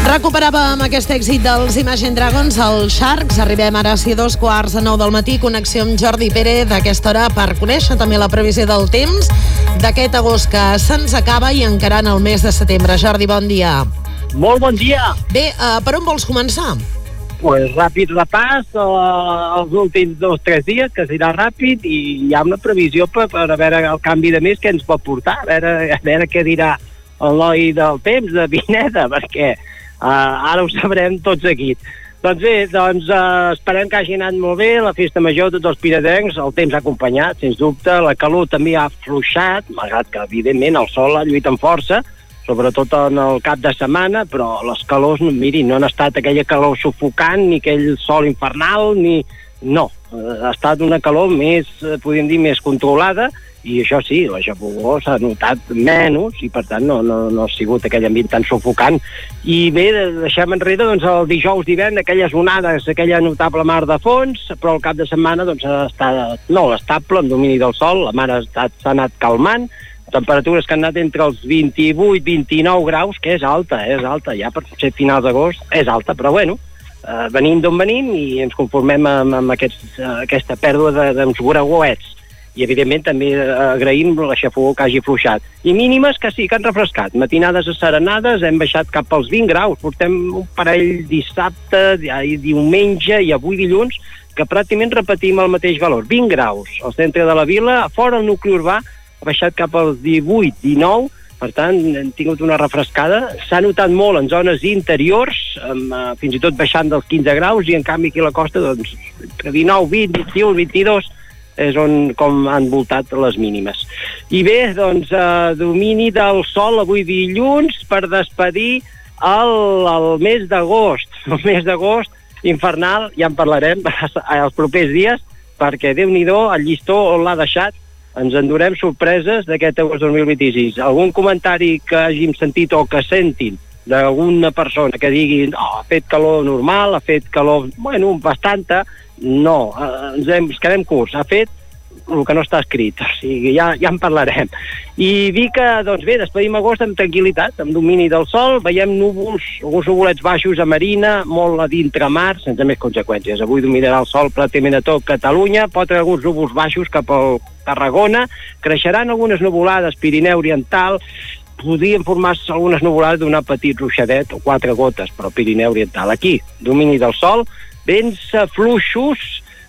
Recuperàvem aquest èxit dels Imagine Dragons, els Sharks. Arribem ara a 2:15 del matí. Connexió amb Jordi Pérez d'aquesta hora per conèixer també la previsió del temps d'aquest agost que se'ns acaba i encarant el mes de setembre. Jordi, bon dia. Molt bon dia. Bé, per on vols començar? Pues ràpid repàs els últims 2-3 dies, que serà ràpid, i hi ha una previsió per a veure el canvi de mes que ens pot portar, a veure què dirà el noi del temps de Pineda, perquè ara ho sabrem tots aquí. Doncs bé, esperem que hagi anat molt bé la festa major de tots els pinedencs. El temps ha acompanyat, sens dubte. La calor també ha afluixat, malgrat que, evidentment, el sol ha lluitat amb força, sobretot en el cap de setmana, però les calors, miri, no han estat aquella calor sufocant, ni aquell sol infernal, ni... No, ha estat una calor més, podríem dir, més controlada, i això sí, la xafogor s'ha notat menys, i per tant no ha sigut aquell ambient tan sufocant. I bé, deixem enrere el dijous d'hivern, aquelles onades, aquella notable mar de fons, però el cap de setmana ha estat estable, amb domini del sol, la mar s'ha anat calmant, temperatures que han anat entre els 28-29 graus, que és alta, ja per ser finals d'agost és alta, però bueno, venim d'on venim i ens conformem amb aquesta pèrdua d'uns grauets. I evidentment també agraïm la xafogor que hagi fluixat. I mínimes que sí, que han refrescat. Matinades asserenades, hem baixat cap als 20 graus. Portem un parell dissabte, diumenge i avui dilluns, que pràcticament repetim el mateix valor. 20 graus al centre de la vila, fora el nucli urbà, ha baixat cap als 18-19, per tant, hem tingut una refrescada. S'ha notat molt en zones interiors, fins i tot baixant dels 15 graus, i en canvi aquí a la costa, entre 19, 20, 21, 22, és com han voltat les mínimes. I bé, domini del sol avui dilluns per despedir el mes d'agost. El mes d'agost infernal, ja en parlarem els propers dies, perquè Déu-n'hi-do, el llistó on l'ha deixat. Ens endurem sorpreses d'aquest agost 2026. Algun comentari que hàgim sentit o que sentin d'alguna persona que digui ha fet calor normal, ha fet calor, bastanta, no, ens quedem curts, ha fet el que no està escrit, o sigui, ja en parlarem. I dir que, despedim agost amb tranquil·litat, amb domini del sol, veiem núvols, alguns nuvolets baixos a Marina, molt a dintre mar, sense més conseqüències. Avui dominarà el sol pràcticament a tot Catalunya, pot haver alguns núvols baixos cap al Tarragona, creixeran algunes nuvolades Pirineu Oriental, podrien formar-se algunes nuvolades d'un petit ruixadet o 4 gotes, però Pirineu Oriental. Aquí, domini del sol, vents fluixos,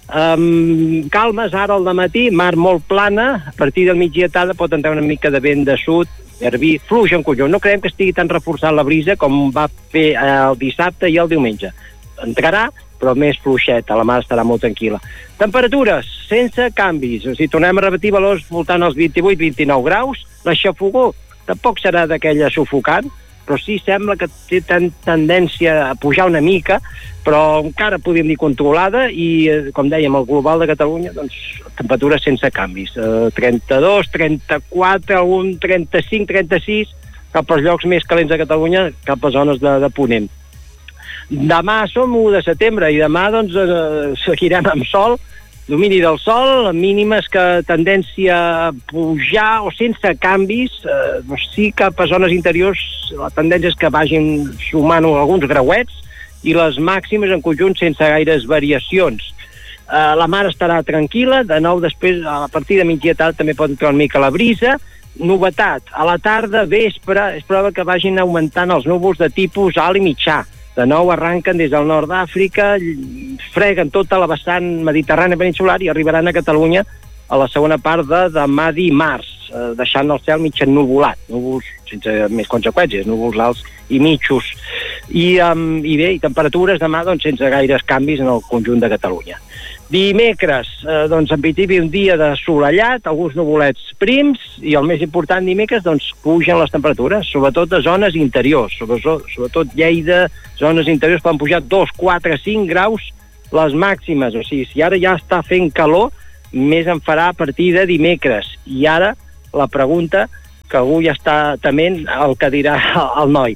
calmes ara al dematí, mar molt plana, a partir del migdia tarda pot entrar una mica de vent de sud, fluix en conjunt. No creiem que estigui tan reforçant la brisa com va fer el dissabte i el diumenge. Entrarà, però més fluixeta, la mar estarà molt tranquil·la. Temperatures, sense canvis, o sigui, tornem a repetir valors voltant als 28-29 graus, la xafogor tampoc serà d'aquella sufocant, però sí sembla que té tendència a pujar una mica, però encara podríem dir controlada, i, com dèiem, el global de Catalunya, temperatures sense canvis. 32, 34, algun 35, 36, cap als llocs més calents de Catalunya, cap a zones de Ponent. Demà som 1 de setembre i demà seguirem amb sol, domini del sol, mínimes que tendència a pujar o sense canvis, sí cap a zones interiors la tendència és que vagin sumant alguns grauets, i les màximes en conjunt sense gaires variacions. La mar estarà tranquil·la, de nou després a partir de migdia tarda també pot entrar una mica la brisa. Novetat, a la tarda, vespre, és probable que vagin augmentant els núvols de tipus alt i mitjà. De nou arranquen des del nord d'Àfrica, freguen tota la vessant mediterrània peninsular i arribaran a Catalunya a la segona part de demà dimarts, deixant el cel mig ennuvolat, núvols sense més conseqüències, núvols alts i mitjos. I bé, temperatures demà sense gaires canvis en el conjunt de Catalunya. Dimecres, en principi un dia de assolellat, alguns nuvolets prims, i el més important dimecres, pugen les temperatures, sobretot a zones interiors, sobretot Lleida, zones interiors poden pujar 2, 4, 5 graus les màximes, o sigui, si ara ja està fent calor, més en farà a partir de dimecres. I ara, la pregunta que algú ja està tement el que dirà el noi.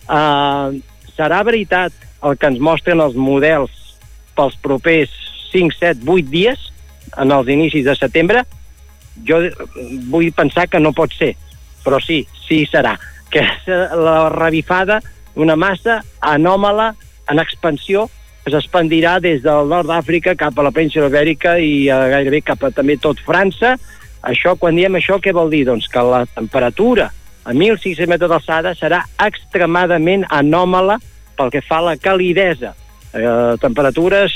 Serà veritat el que ens mostren els models pels propers 5, 7, 8 dies en els inicis de setembre? Jo vull pensar que no pot ser, però sí serà. Que la revifada una massa anòmala en expansió que s'expandirà des del nord d'Àfrica cap a la península Ibèrica i gairebé cap a també tot França. Això, quan diem això, què vol dir? Doncs que la temperatura a 1.600 metres d'alçada serà extremadament anòmala pel que fa a la calidesa. Temperatures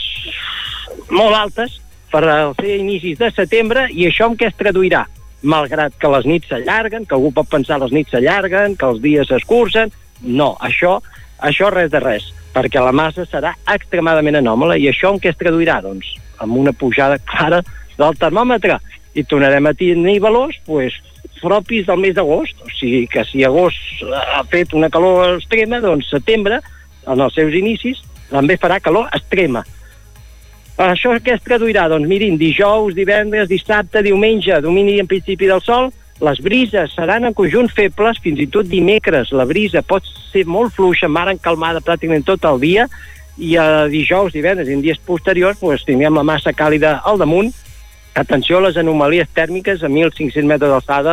molt altes per ser inicis de setembre, i això en què es traduirà? Malgrat que les nits s'allarguen, que algú pot pensar les nits s'allarguen, que els dies s'escurcen, no, això res de res, perquè la massa serà extremadament anòmala, i això en què es traduirà? Doncs amb una pujada clara del termòmetre, i tornarem a tenir valors propis del mes d'agost. O sigui que si agost ha fet una calor extrema, doncs setembre, en els seus inicis, també farà calor extrema. Això què es traduirà? Doncs mirin, dijous, divendres, dissabte, diumenge, domini en principi del sol, les brises seran en conjunt febles, fins i tot dimecres la brisa pot ser molt fluixa, mar encalmada pràcticament tot el dia, i dijous, divendres i en dies posteriors tindrem la massa càlida al damunt. Atenció a les anomalies tèrmiques a 1.500 metres d'alçada,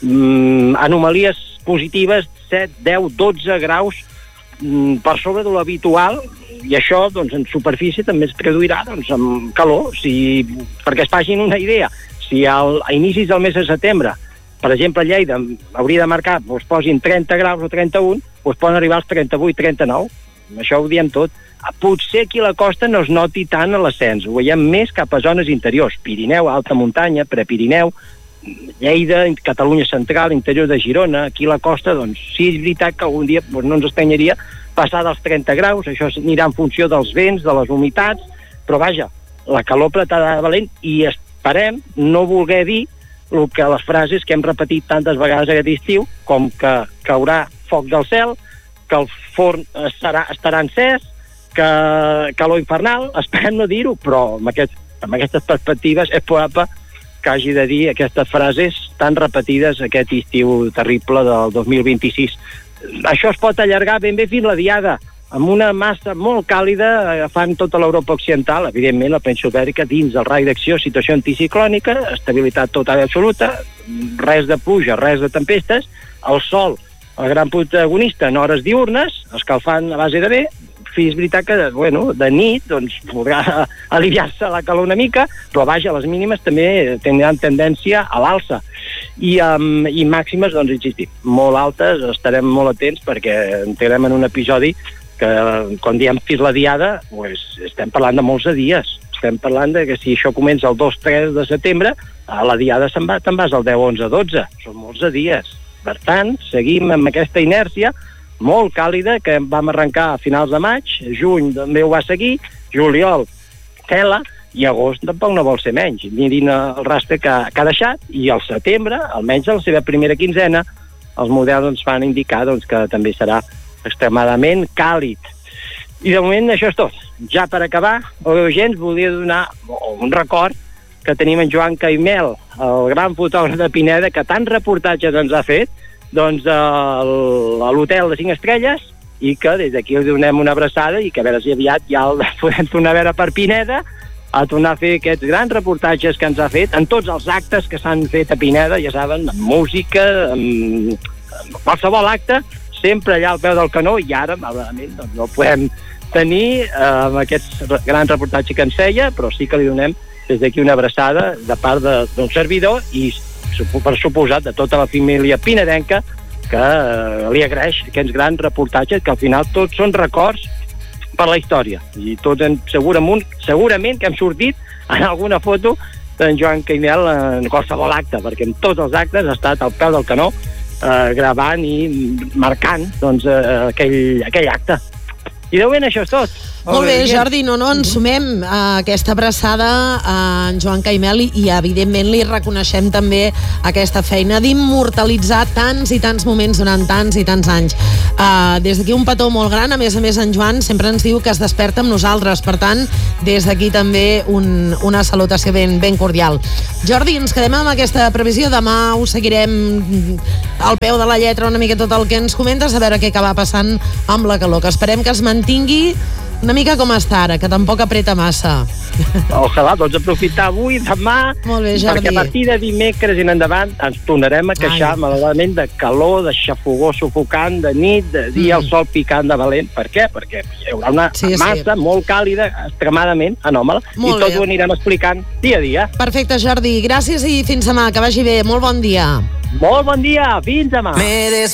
anomalies positives 7, 10, 12 graus per sobre de l'habitual, i això doncs, en superfície també es traduirà amb calor. Perquè es facin una idea, si a inicis del mes de setembre, per exemple, a Lleida hauria de marcar, posin 30 graus o 31, poden arribar als 38, 39. Això ho diem tot. Potser aquí a la costa no es noti tant a l'ascens, ho veiem més cap a zones interiors, Pirineu, alta muntanya, Prepirineu, Lleida, Catalunya central, interior de Girona. Aquí a la costa, doncs, sí és veritat que algun dia no ens estranyaria passar dels 30 graus, això anirà en funció dels vents, de les humitats, però vaja, la calor apretada valent, i esperem no voler dir el que les frases que hem repetit tantes vegades aquest estiu, com que caurà foc del cel, que el forn estarà encès, que calor infernal. Esperem no dir-ho, però amb aquestes perspectives és probable que hagi de dir aquestes frases tan repetides aquest estiu terrible del 2026. Això es pot allargar ben bé fins la diada, amb una massa molt càlida agafant tota l'Europa occidental, evidentment la península Ibèrica dins del rai d'acció, situació anticiclònica, estabilitat total i absoluta, res de pluja, res de tempestes, el sol, el gran protagonista en hores diurnes, escalfant a base de bé. És veritat que, de nit podrà aliviar-se la calor una mica, però vaja, les mínimes també tindran tendència a l'alça. I màximes, insistim, molt altes, estarem molt atents perquè entrem en un episodi que, quan diem fins la diada, estem parlant de molts de dies. Estem parlant de que si això comença el 2-3 de setembre, a la diada te'n vas al 10-11-12. Són molts de dies. Per tant, seguim amb aquesta inèrcia molt càlida que vam arrencar a finals de maig, juny també ho va seguir, juliol tela, i agost tampoc no vol ser menys. Mirin el rastre que ha deixat, i al setembre, almenys a la seva primera quinzena, els models ens van indicar que també serà extremadament càlid. I de moment això és tot. Ja per acabar, gens volia donar un record que tenim en Joan Caimel, el gran fotògraf de Pineda, que tants reportatges ens ha fet a l'hotel de 5 estrelles, i que des d'aquí us donem una abraçada, i que a veure si aviat ja el podem tornar a veure per Pineda, a tornar a fer aquests grans reportatges que ens ha fet en tots els actes que s'han fet a Pineda, ja saben, amb música, amb qualsevol acte, sempre allà al peu del canó, i ara, malauradament, no el podem tenir amb aquest gran reportatge que ens feia, però sí que li donem des d'aquí una abraçada de part d'un servidor i, per suposat, de tota la família pinedenca, que li agraeix aquests grans reportatges, que al final tots són records per la història, i tots segurament que hem sortit en alguna foto d'en Joan Caimel en qualsevol acte, perquè en tots els actes ha estat al peu del canó gravant i marcant aquell acte. I de moment això és tot. Molt bé, Jordi, ens sumem a aquesta abraçada a en Joan Caimel i evidentment li reconeixem també aquesta feina d'immortalitzar tants i tants moments durant tants i tants anys. Des d'aquí un petó molt gran, a més en Joan sempre ens diu que es desperta amb nosaltres, per tant, des d'aquí també una salutació ben cordial. Jordi, ens quedem amb aquesta previsió, demà ho seguirem al peu de la lletra una mica tot el que ens comentes, a veure què acaba passant amb la calor, que esperem que es mantingui Una mica com està ara, que tampoc apreta massa. Ojalà, doncs aprofitar avui, demà, Molt bé, Jordi. perquè a partir de dimecres i en endavant ens tornarem a queixar, malauradament, de calor, de xafogor sufocant, de nit, de dia el sol picant de valent. Per què? Perquè hi haurà una massa molt càlida, extremadament anòmala, i tot ho anirem explicant dia a dia. Perfecte, Jordi. Gràcies i fins demà. Que vagi bé. Molt bon dia. Molt bon dia. Fins demà.